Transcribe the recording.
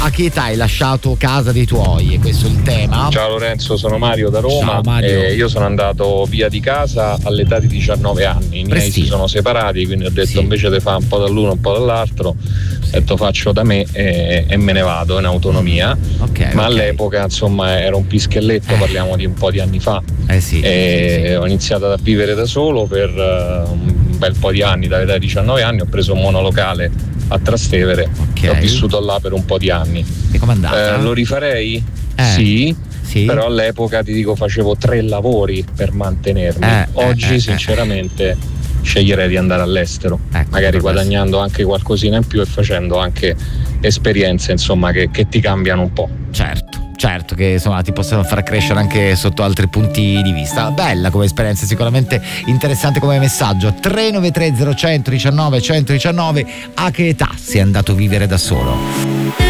A che età hai lasciato casa dei tuoi? E questo è il tema. Ciao Lorenzo, sono Mario da Roma. Ciao, Mario. Io sono andato via di casa all'età di 19 anni. I miei si sono separati, quindi ho detto invece di fare un po' dall'uno un po' dall'altro, ho detto faccio da me e me ne vado in autonomia. Ma all'epoca insomma ero un pischelletto, parliamo di un po' di anni fa. Ho iniziato a vivere da solo per un bel po' di anni, dall'età di 19 anni ho preso un monolocale a Trastevere e ho vissuto là per un po' di anni. E com'è andata? Lo rifarei? Sì, però all'epoca ti dico facevo 3 lavori per mantenermi. Oggi sinceramente sceglierei di andare all'estero, magari guadagnando anche qualcosina in più e facendo anche esperienze insomma che ti cambiano un po'. Certo, che insomma ti possono far crescere anche sotto altri punti di vista. Bella come esperienza, sicuramente interessante come messaggio. 393 0119 119. A che età sei andato a vivere da solo?